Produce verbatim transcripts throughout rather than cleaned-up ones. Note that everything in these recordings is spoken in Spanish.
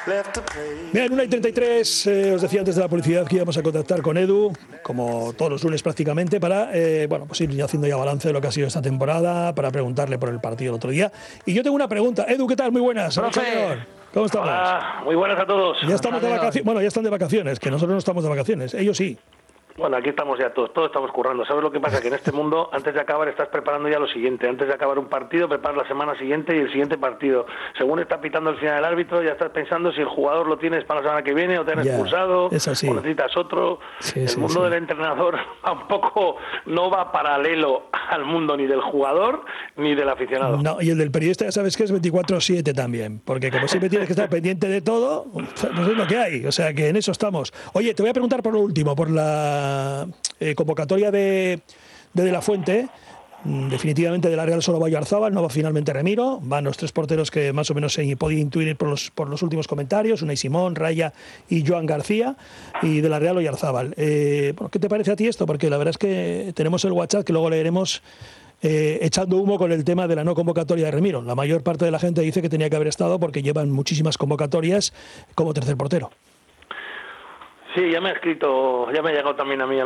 Bien, una y treinta y tres, eh, os decía antes de la publicidad que íbamos a contactar con Edu, como todos los lunes prácticamente, para eh, bueno, pues ir haciendo ya balance de lo que ha sido esta temporada, para preguntarle por el partido el otro día. Y yo tengo una pregunta. Edu, ¿qué tal? Muy buenas. Profe. ¿Cómo estamos? Hola, muy buenas a todos. Ya estamos de vacaciones. Bueno, ya están de vacaciones, que nosotros no estamos de vacaciones. Ellos sí. Bueno, aquí estamos ya todos, todos estamos currando. ¿Sabes lo que pasa? Que en este mundo, antes de acabar, estás preparando ya lo siguiente. Antes de acabar un partido, preparas la semana siguiente y el siguiente partido. Según está pitando el final del árbitro, ya estás pensando si el jugador lo tienes para la semana que viene o te han Ya, expulsado es así. o necesitas otro. Sí, el sí, mundo sí. del entrenador tampoco no va paralelo al mundo ni del jugador ni del aficionado. No, y el del periodista ya sabes que es veinticuatro siete también, porque como siempre tienes que estar pendiente de todo, pues es lo que hay, o sea que en eso estamos. Oye, te voy a preguntar por lo último, por la eh, convocatoria de, de De La Fuente. Definitivamente de la Real solo va Oyarzábal, no va finalmente Remiro, van los tres porteros que más o menos se podía intuir por los, por los últimos comentarios, Unai Simón, Raya y Joan García, y de la Real Oyarzábal. Eh, bueno, ¿qué te parece a ti esto? Porque la verdad es que tenemos el WhatsApp que luego leeremos eh, echando humo con el tema de la no convocatoria de Remiro. La mayor parte de la gente dice que tenía que haber estado porque llevan muchísimas convocatorias como tercer portero. Sí, ya me ha escrito, ya me ha llegado también a mí,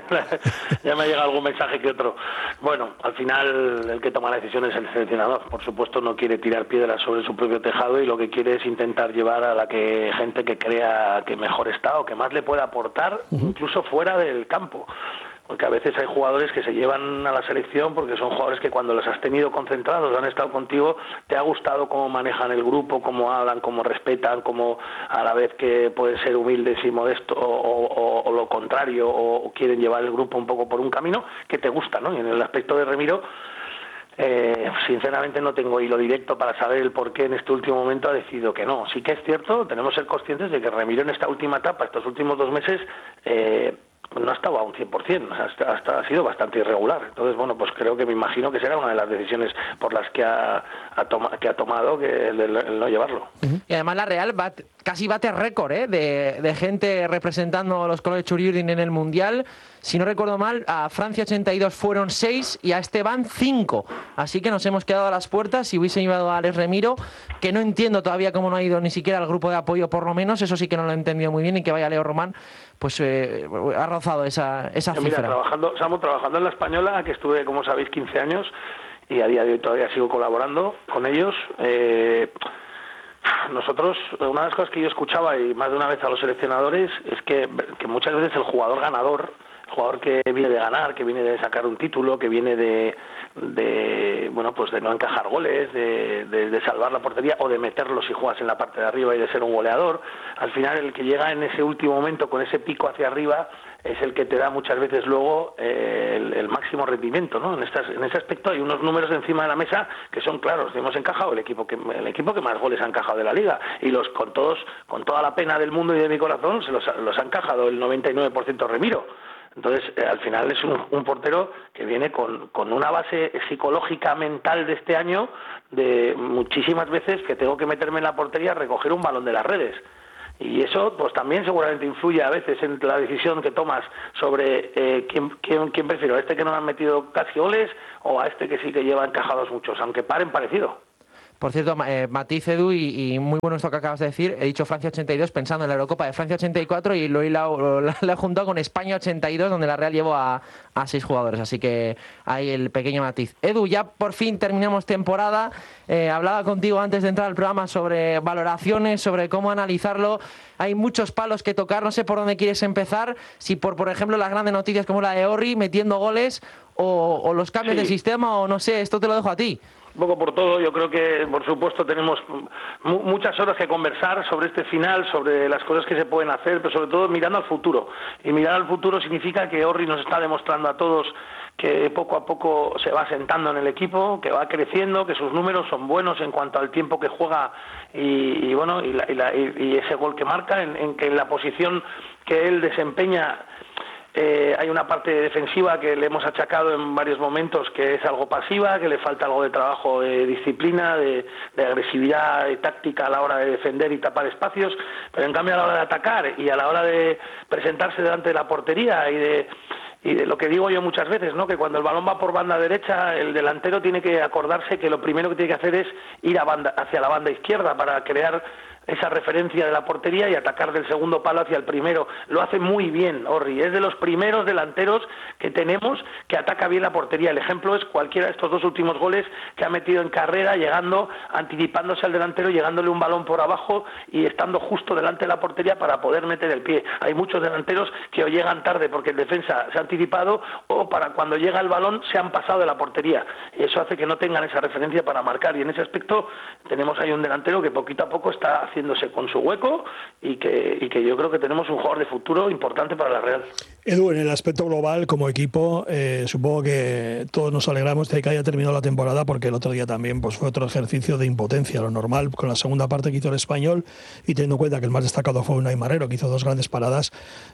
ya me ha llegado algún mensaje que otro. Bueno, al final el que toma la decisión es el seleccionador. Por supuesto no quiere tirar piedras sobre su propio tejado y lo que quiere es intentar llevar a la que gente que crea que mejor está o que más le pueda aportar, uh-huh. incluso fuera del campo. Porque a veces hay jugadores que se llevan a la selección porque son jugadores que cuando los has tenido concentrados, han estado contigo, te ha gustado cómo manejan el grupo, cómo hablan, cómo respetan, cómo a la vez que pueden ser humildes y modestos o, o, o lo contrario, o quieren llevar el grupo un poco por un camino que te gusta, ¿no? Y en el aspecto de Remiro, Eh, sinceramente no tengo hilo directo para saber el por qué en este último momento ha decidido que no. Sí que es cierto, tenemos que ser conscientes de que Remiro en esta última etapa, estos últimos dos meses, eh, no ha estado a un cien por ciento, o sea, hasta, hasta ha sido bastante irregular. Entonces, bueno, pues creo que me imagino que será una de las decisiones por las que ha, ha, toma, que ha tomado que el, el, el no llevarlo. Y además la Real va, casi bate récord ¿eh? de, de gente representando los colores churiurdin en el Mundial. Si no recuerdo mal, a Francia ochenta y dos fueron seis y a Esteban cinco. Así que nos hemos quedado a las puertas. Si hubiese llevado a Alex Remiro, que no entiendo todavía cómo no ha ido ni siquiera al grupo de apoyo, por lo menos, eso sí que no lo he entendido muy bien, y que vaya Leo Román, pues eh, ha rozado esa, esa Mira, cifra. Trabajando, estamos trabajando en la Española, que estuve, como sabéis, quince años, y a día de hoy todavía sigo colaborando con ellos. Eh, nosotros, una de las cosas que yo escuchaba, y más de una vez a los seleccionadores, es que, que muchas veces el jugador ganador, el jugador que viene de ganar, que viene de sacar un título, que viene de, de bueno, pues de no encajar goles, de, de, de salvar la portería o de meterlos si juegas en la parte de arriba y de ser un goleador, al final el que llega en ese último momento con ese pico hacia arriba es el que te da muchas veces luego eh, el, el máximo rendimiento, ¿no? En, estas, en ese aspecto hay unos números encima de la mesa que son claros. Hemos encajado el equipo que el equipo que más goles ha encajado de la liga, y los con todos, con toda la pena del mundo y de mi corazón, se los, los ha encajado el noventa y nueve por ciento Remiro. Entonces, eh, al final es un, un portero que viene con, con una base psicológica mental de este año de muchísimas veces que tengo que meterme en la portería a recoger un balón de las redes. Y eso pues también seguramente influye a veces en la decisión que tomas sobre eh, quién, quién, quién prefiero, a este que no le han metido casi goles o a este que sí que lleva encajados muchos, aunque paren parecido. Por cierto, eh, matiz, Edu, y, y muy bueno esto que acabas de decir. He dicho Francia ochenta y dos pensando en la Eurocopa de Francia ochenta y cuatro y lo he, la, lo, la, la he juntado con España ochenta y dos, donde la Real llevó a, a seis jugadores. Así que hay el pequeño matiz. Edu, ya por fin terminamos temporada. Eh, hablaba contigo antes de entrar al programa sobre valoraciones, sobre cómo analizarlo. Hay muchos palos que tocar. No sé por dónde quieres empezar. Si por, por ejemplo, las grandes noticias como la de Orri metiendo goles o, o los cambios sí. de sistema, o no sé, esto te lo dejo a ti. Un poco por todo, yo creo que por supuesto tenemos mu- muchas horas que conversar sobre este final, sobre las cosas que se pueden hacer, pero sobre todo mirando al futuro. Y mirar al futuro significa que Orri nos está demostrando a todos que poco a poco se va asentando en el equipo, que va creciendo, que sus números son buenos en cuanto al tiempo que juega y, y bueno y, la, y, la, y, y ese gol que marca, en, en que en la posición que él desempeña. Eh, hay una parte defensiva que le hemos achacado en varios momentos que es algo pasiva, que le falta algo de trabajo de disciplina, de, de agresividad, de táctica a la hora de defender y tapar espacios, pero en cambio a la hora de atacar y a la hora de presentarse delante de la portería y de, y de lo que digo yo muchas veces, ¿no? Que cuando el balón va por banda derecha, el delantero tiene que acordarse que lo primero que tiene que hacer es ir a banda, hacia la banda izquierda para crear esa referencia de la portería y atacar del segundo palo hacia el primero. Lo hace muy bien Orri, es de los primeros delanteros que tenemos que ataca bien la portería. El ejemplo es cualquiera de estos dos últimos goles que ha metido en carrera, llegando, anticipándose al delantero, llegándole un balón por abajo y estando justo delante de la portería para poder meter el pie. Hay muchos delanteros que o llegan tarde porque el defensa se ha anticipado, o para cuando llega el balón se han pasado de la portería, y eso hace que no tengan esa referencia para marcar, y en ese aspecto tenemos ahí un delantero que poquito a poco está haciéndose con su hueco y que, y que yo creo que tenemos un jugador de futuro importante para la Real. Edu, en el aspecto global, como equipo, eh, supongo que todos nos alegramos de que haya terminado la temporada, porque el otro día también pues, fue otro ejercicio de impotencia, lo normal, con la segunda parte que hizo el Español, y teniendo en cuenta que el más destacado fue Unai Marrero, que hizo dos grandes paradas.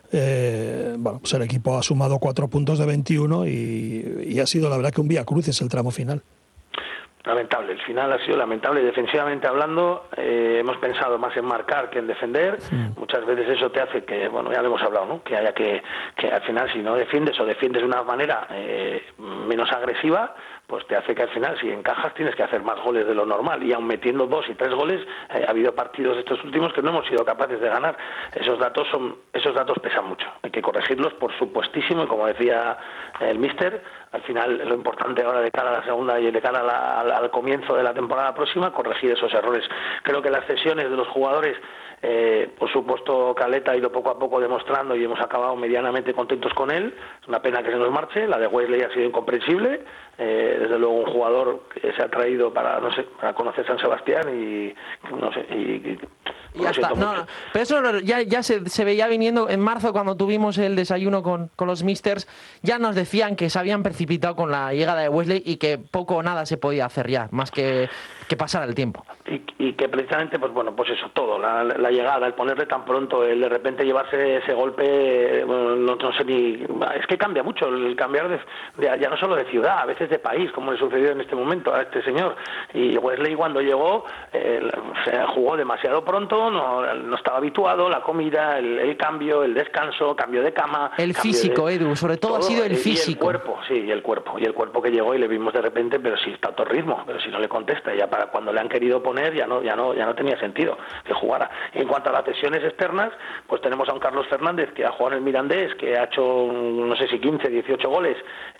Eh, bueno, pues el equipo ha sumado cuatro puntos de veintiuno y, y ha sido, la verdad, que un viacrucis el tramo final. Lamentable, el final ha sido lamentable. Defensivamente hablando, eh, hemos pensado más en marcar que en defender. Sí. Muchas veces eso te hace que, bueno, ya lo hemos hablado, ¿no? Que haya que, que al final, si no defiendes o defiendes de una manera eh, menos agresiva, pues te hace que al final, si encajas, tienes que hacer más goles de lo normal. Y aun metiendo dos y tres goles, eh, ha habido partidos de estos últimos que no hemos sido capaces de ganar. Esos datos son, esos datos pesan mucho. Hay que corregirlos, por supuestísimo, y como decía el míster, al final lo importante ahora de cara a la segunda y de cara a la, a la, al comienzo de la temporada próxima, corregir esos errores. Creo que las cesiones de los jugadores, Eh, por supuesto, Caleta ha ido poco a poco demostrando y hemos acabado medianamente contentos con él. Es una pena que se nos marche. La de Wesley ha sido incomprensible. Eh, desde luego, un jugador que se ha traído para, no sé, para conocer San Sebastián y no sé. Y, y, y ya está. No, no. Pero eso ya, ya se, se veía viniendo en marzo, cuando tuvimos el desayuno con, con los misters. Ya nos decían que se habían precipitado con la llegada de Wesley y que poco o nada se podía hacer ya, más que, que pasar el tiempo. Y, y que precisamente, pues bueno, pues eso, todo, la, la llegada, el ponerle tan pronto, el de repente llevarse ese golpe, bueno, no, no sé ni... Es que cambia mucho el cambiar de, de, ya no solo de ciudad, a veces de país, como le sucedió en este momento a este señor. Y Wesley, cuando llegó, eh, se jugó demasiado pronto, no, no estaba habituado, la comida, el, el cambio, el descanso, cambio de cama... El físico, de, Edu, sobre todo, todo ha sido el físico. Y el cuerpo, sí, y el cuerpo, y el cuerpo que llegó y le vimos de repente, pero si está a todo ritmo, pero si no le contesta, ya para cuando le han querido poner, ya no, ya no, ya no tenía sentido que jugara. En cuanto a las cesiones externas, pues tenemos a un Carlos Fernández que ha jugado en el Mirandés, que ha hecho, no sé si quince, dieciocho goles.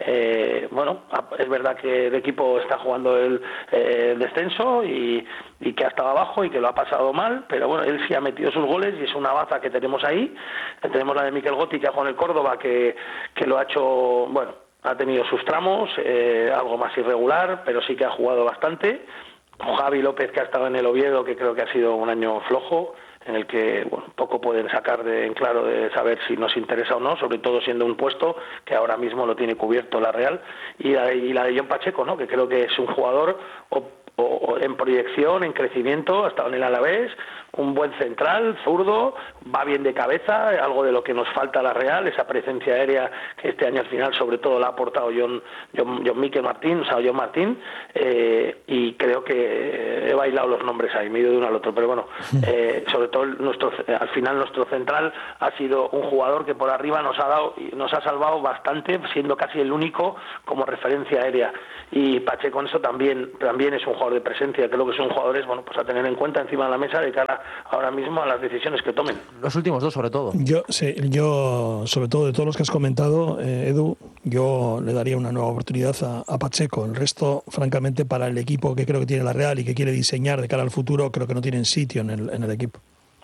Eh, bueno, es verdad que el equipo está jugando el, eh, el descenso y, y que ha estado abajo y que lo ha pasado mal, pero bueno, él sí ha metido sus goles y es una baza que tenemos ahí. Tenemos la de Miquel Gotti, que ha jugado en el Córdoba, que, que lo ha hecho, bueno, ha tenido sus tramos, eh, algo más irregular, pero sí que ha jugado bastante. Javi López, que ha estado en el Oviedo, que creo que ha sido un año flojo, en el que bueno, poco pueden sacar de en claro de saber si nos interesa o no, sobre todo siendo un puesto que ahora mismo lo tiene cubierto la Real, y la, y la de John Pacheco, ¿no? Que creo que es un jugador o, o, o en proyección, en crecimiento, ha estado en el Alavés, un buen central, zurdo, va bien de cabeza, algo de lo que nos falta a la Real, esa presencia aérea que este año al final sobre todo la ha aportado John, John, John Miquel Martín, o sea, John Martín, eh, y creo que he bailado los nombres ahí, me he ido de uno al otro, pero bueno, eh, sobre todo nuestro, al final nuestro central ha sido un jugador que por arriba nos ha dado, nos ha salvado bastante, siendo casi el único como referencia aérea, y Pacheco en eso también, también es un jugador de presencia, creo que son jugadores, bueno, pues a tener en cuenta encima de la mesa de cara ahora mismo a las decisiones que tomen. Los últimos dos, sobre todo. Yo, sí, yo sobre todo de todos los que has comentado, eh, Edu, yo le daría una nueva oportunidad a, a Pacheco. El resto, francamente, para el equipo que creo que tiene la Real y que quiere diseñar de cara al futuro, creo que no tienen sitio en el, en el equipo.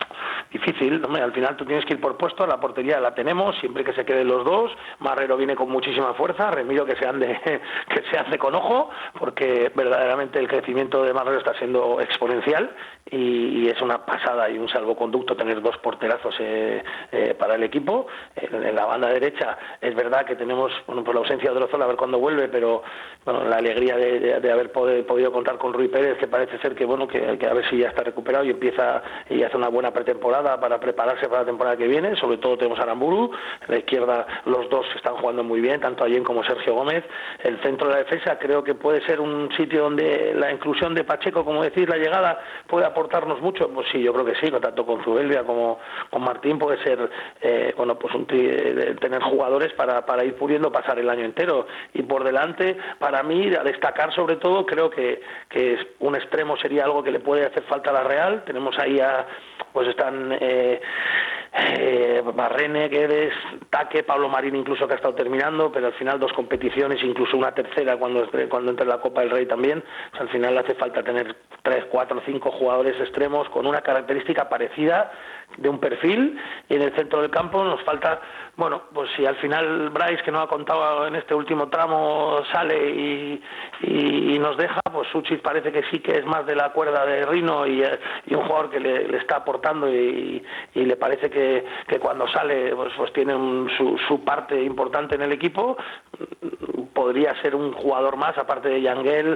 Difícil, hombre, al final tú tienes que ir por puesto, la portería la tenemos, siempre que se queden los dos, Marrero viene con muchísima fuerza, Remiro que se ande, que se hace con ojo, porque verdaderamente el crecimiento de Marrero está siendo exponencial y, y es una pasada y un salvoconducto tener dos porterazos eh, eh, para el equipo. En, en la banda derecha es verdad que tenemos, bueno, por la ausencia de Odriozola, a ver cuándo vuelve, pero bueno, la alegría de, de, de haber podido, podido contar con Rui Pérez, que parece ser que bueno que, que a ver si ya está recuperado y empieza y hace una buena pretemporada, temporada para prepararse para la temporada que viene, sobre todo tenemos a Aramburu, en la izquierda los dos están jugando muy bien, tanto Allen como Sergio Gómez, el centro de la defensa creo que puede ser un sitio donde la inclusión de Pacheco, como decir, la llegada puede aportarnos mucho, pues sí, yo creo que sí, tanto con Zubeldia como con Martín puede ser, eh, bueno, pues un eh, tener jugadores para, para ir pudiendo pasar el año entero, y por delante, para mí, a destacar sobre todo, creo que, que un extremo sería algo que le puede hacer falta a la Real, tenemos ahí a, pues están eh, eh, Barrene, Guedes, Taque, Pablo Marín incluso que ha estado terminando, pero al final dos competiciones, incluso una tercera cuando, cuando entre la Copa del Rey también, o sea, al final le hace falta tener tres, cuatro, cinco jugadores extremos con una característica parecida de un perfil, y en el centro del campo nos falta, bueno, pues si al final Bryce, que no ha contado en este último tramo, sale y, y, y nos deja, pues Suchis parece que sí que es más de la cuerda de Rino y, y un jugador que le, le está aportando y, y le parece que, que cuando sale pues, pues tiene un, su, su parte importante en el equipo, podría ser un jugador más aparte de Yangel,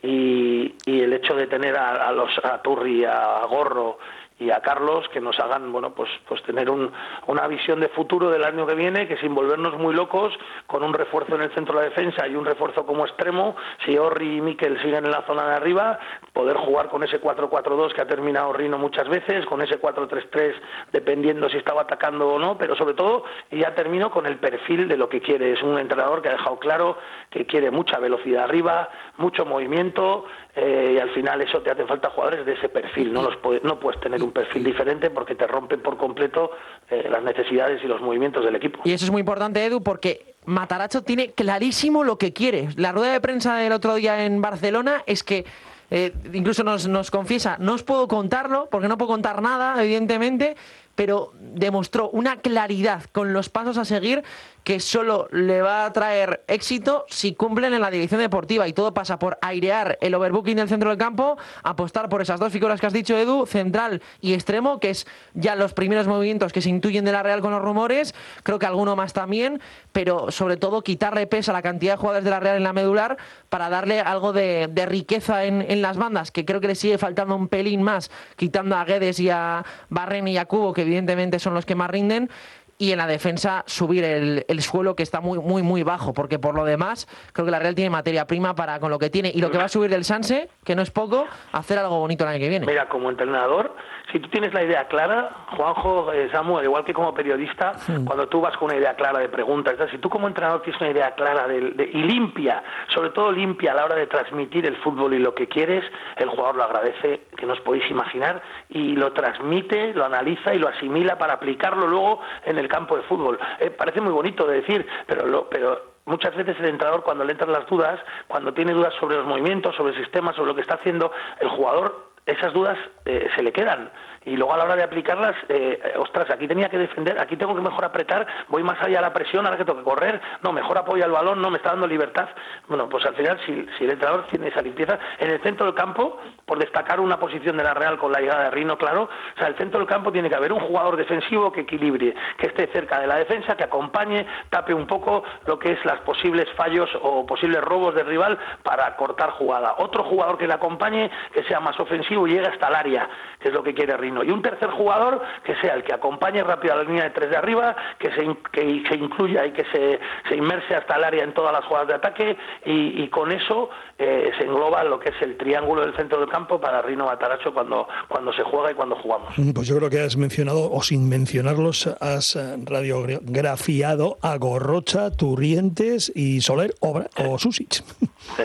y, y el hecho de tener a, a los a Turri, a Gorro y a Carlos, que nos hagan, bueno, pues pues tener un, una visión de futuro del año que viene, que sin volvernos muy locos, con un refuerzo en el centro de la defensa y un refuerzo como extremo, si Orri y Mikel siguen en la zona de arriba, poder jugar con ese cuatro cuatro dos que ha terminado Rino muchas veces, con ese cuatro tres tres, dependiendo si estaba atacando o no, pero sobre todo, y ya termino con el perfil de lo que quiere. Es un entrenador que ha dejado claro que quiere mucha velocidad arriba, mucho movimiento, eh, y al final eso te hace falta jugadores de ese perfil, no los puede, no puedes tener un perfil diferente porque te rompen por completo eh, las necesidades y los movimientos del equipo. Y eso es muy importante, Edu, porque Matarazzo tiene clarísimo lo que quiere. La rueda de prensa del otro día en Barcelona es que eh, incluso nos, nos confiesa, no os puedo contarlo porque no puedo contar nada, evidentemente, pero demostró una claridad con los pasos a seguir que solo le va a traer éxito si cumplen en la dirección deportiva, y todo pasa por airear el overbooking del centro del campo, apostar por esas dos figuras que has dicho, Edu, central y extremo, que es ya los primeros movimientos que se intuyen de la Real con los rumores, creo que alguno más también, pero sobre todo quitarle peso a la cantidad de jugadores de la Real en la medular para darle algo de, de riqueza en, en las bandas, que creo que le sigue faltando un pelín más, quitando a Guedes y a Barren y a Cubo, que evidentemente son los que más rinden, y en la defensa subir el, el suelo, que está muy muy muy bajo, porque por lo demás creo que la Real tiene materia prima para con lo que tiene y lo que va a subir del Sanse, que no es poco, hacer algo bonito el año que viene. Mira, como entrenador, si tú tienes la idea clara, Juanjo, eh, Samuel, igual que como periodista, sí. Cuando tú vas con una idea clara de preguntas, si tú como entrenador tienes una idea clara de, de, y limpia, sobre todo limpia a la hora de transmitir el fútbol y lo que quieres, el jugador lo agradece, que no os podéis imaginar, y lo transmite, lo analiza y lo asimila para aplicarlo luego en el campo de fútbol. Eh, parece muy bonito de decir, pero lo, pero muchas veces el entrenador, cuando le entran las dudas, cuando tiene dudas sobre los movimientos, sobre el sistema, sobre lo que está haciendo, el jugador, esas dudas eh, se le quedan. Y luego a la hora de aplicarlas, eh, ostras, aquí tenía que defender, aquí tengo que mejor apretar, voy más allá de la presión, ahora que tengo que correr, no, mejor apoya el balón, no, me está dando libertad. Bueno, pues al final, si, si el entrenador tiene esa limpieza, en el centro del campo, por destacar una posición de la Real con la llegada de Rino, claro, o sea, el centro del campo tiene que haber un jugador defensivo que equilibre, que esté cerca de la defensa, que acompañe, tape un poco lo que es las posibles fallos o posibles robos del rival para cortar jugada. Otro jugador que le acompañe, que sea más ofensivo y llegue hasta el área, que es lo que quiere Rino. Y un tercer jugador que sea el que acompañe rápido a la línea de tres de arriba, que se, que se incluya y que se, se inmerse hasta el área en todas las jugadas de ataque, y, y con eso eh, se engloba lo que es el triángulo del centro del campo para Rino Matarazzo cuando, cuando se juega y cuando jugamos. Pues yo creo que has mencionado, o sin mencionarlos, has radiografiado a Gorrocha, Turrientes y Soler Obra, o Susic. Sí.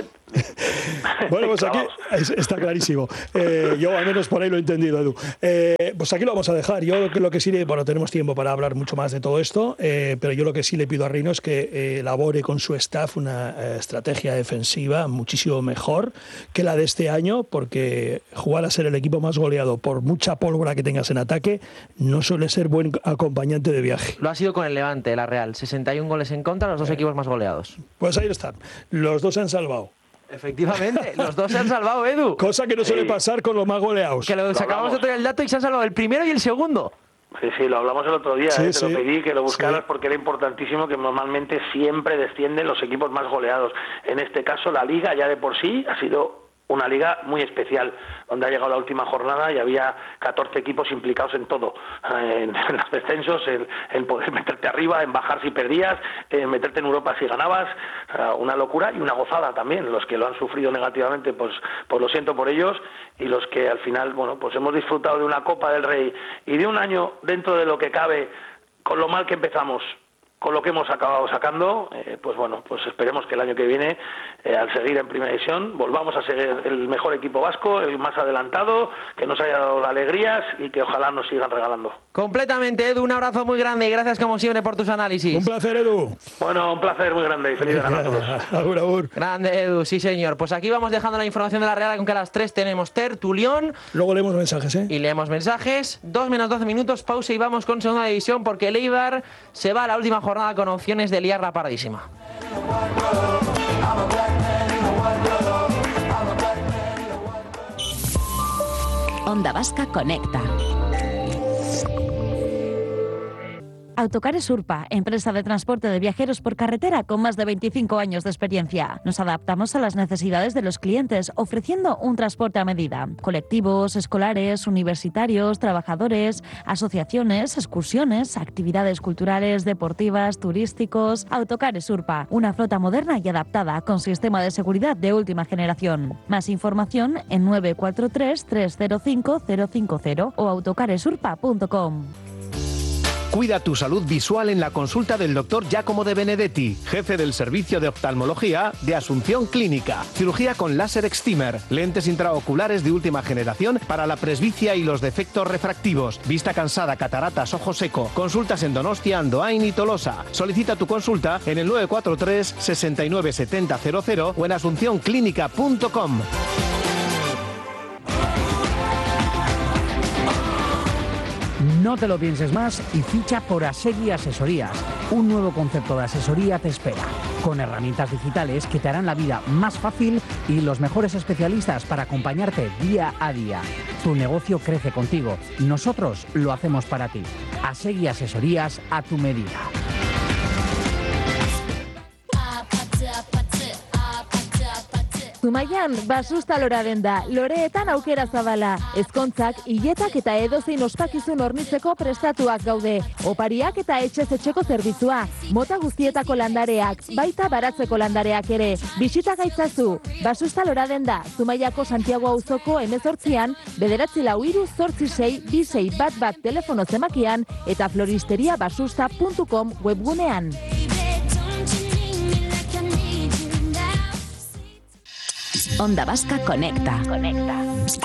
Bueno, pues aquí está clarísimo. Eh, yo al menos por ahí lo he entendido, Edu. Eh, pues aquí lo vamos a dejar. Yo lo que, lo que sí, le, bueno, tenemos tiempo para hablar mucho más de todo esto, eh, pero yo lo que sí le pido a Rino es que eh, elabore con su staff una eh, estrategia defensiva muchísimo mejor que la de este año, porque jugar a ser el equipo más goleado por mucha pólvora que tengas en ataque no suele ser buen acompañante de viaje. Lo ha sido con el Levante, la Real. sesenta y un goles en contra, los dos eh. equipos más goleados. Pues ahí están. Los dos se han salvado. Efectivamente, los dos se han salvado, Edu. Cosa que no suele pasar con los más goleados. Que lo sacamos otro día el dato y se han salvado el primero y el segundo. Sí, sí, lo hablamos el otro día, sí, eh, te sí. lo pedí que lo buscaras sí. porque era importantísimo, que normalmente siempre descienden los equipos más goleados. En este caso la Liga ya de por sí ha sido una liga muy especial, donde ha llegado la última jornada y había catorce equipos implicados en todo, en, en los descensos, en, en poder meterte arriba, en bajar si perdías, en meterte en Europa si ganabas, una locura y una gozada también. Los que lo han sufrido negativamente, pues, pues lo siento por ellos, y los que al final, bueno, pues hemos disfrutado de una Copa del Rey y de un año dentro de lo que cabe, con lo mal que empezamos, con lo que hemos acabado sacando, eh, pues bueno, pues esperemos que el año que viene, eh, al seguir en Primera División, volvamos a ser el mejor equipo vasco, el más adelantado, que nos haya dado alegrías y que ojalá nos sigan regalando. Completamente, Edu, un abrazo muy grande y gracias como siempre por tus análisis. Un placer, Edu. Bueno, un placer muy grande y feliz verano a todos. Agur, agur. Grande, Edu, sí señor. Pues aquí vamos dejando la información de la Real, con que a las tres tenemos tertulión. Luego leemos mensajes, ¿eh? Y leemos mensajes. dos menos doce minutos, pausa y vamos con Segunda División, porque el Eibar se va a la última jornada con opciones de liarla pardísima. Onda Vasca Conecta. Autocares Urpa, empresa de transporte de viajeros por carretera con más de veinticinco años de experiencia. Nos adaptamos a las necesidades de los clientes, ofreciendo un transporte a medida. Colectivos, escolares, universitarios, trabajadores, asociaciones, excursiones, actividades culturales, deportivas, turísticos. Autocares Urpa, una flota moderna y adaptada con sistema de seguridad de última generación. Más información en nueve cuatro tres, tres cero cinco, cero cinco cero o autocaresurpa punto com. Cuida tu salud visual en la consulta del doctor Giacomo De Benedetti, jefe del servicio de oftalmología de Asunción Clínica. Cirugía con láser excimer, lentes intraoculares de última generación para la presbicia y los defectos refractivos, vista cansada, cataratas, ojo seco. Consultas en Donostia, Andoain y Tolosa. Solicita tu consulta en el nueve cuatro tres, sesenta y nueve, setenta, cero cero o en asunción clínica punto com. No te lo pienses más y ficha por Asegui Asesorías. Un nuevo concepto de asesoría te espera, con herramientas digitales que te harán la vida más fácil y los mejores especialistas para acompañarte día a día. Tu negocio crece contigo. Nosotros lo hacemos para ti. Asegui Asesorías a tu medida. Zumaian, basusta loraren da, loreetan aukera zabala, ezkontzak, hiletak eta edozein ospakizun hornitzeko prestatuak gaude. Opariak eta etxez etxeko zerbitzua, mota guztietako landareak, baita baratzeko landareak ere. Bisita gaitzazu, basusta loraden da, Zumaiako Santiago auzoko hemezortzian, bederatzi lau hiru zortzi sei bi sei bat bat telefono zemakian eta floristeria basusta puntu com webgunean. Onda Vasca Conecta. Conecta.